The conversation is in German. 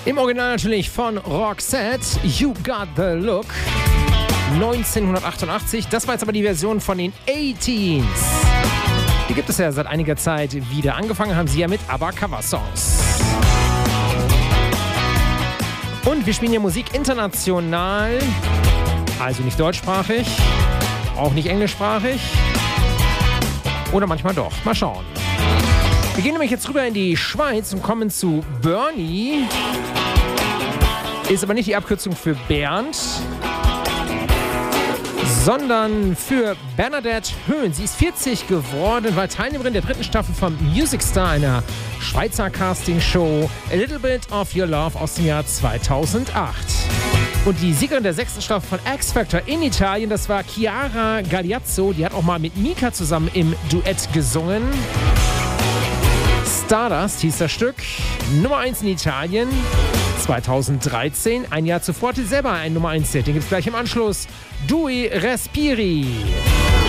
Im Original natürlich von Roxette, You Got the Look, 1988. Das war jetzt aber die Version von den A-Teens. Die gibt es ja seit einiger Zeit wieder. Angefangen haben sie ja mit ABBA Cover-Songs. Und wir spielen hier Musik international, also nicht deutschsprachig, auch nicht englischsprachig. Oder manchmal doch. Mal schauen. Wir gehen nämlich jetzt rüber in die Schweiz und kommen zu Bernie. Ist aber nicht die Abkürzung für Bernd, sondern für Bernadette Höhn. Sie ist 40 geworden, war Teilnehmerin der 3. Staffel von Music Star, einer Schweizer Castingshow. A Little Bit of Your Love aus dem Jahr 2008. Und die Siegerin der 6. Staffel von X Factor in Italien, das war Chiara Gagliazzo. Die hat auch mal mit Mika zusammen im Duett gesungen. Stardust hieß das Stück. Nummer 1 in Italien 2013. Ein Jahr zuvor hatte sie selber ein Nummer 1 Hit. Den gibt es gleich im Anschluss. Due Respiri.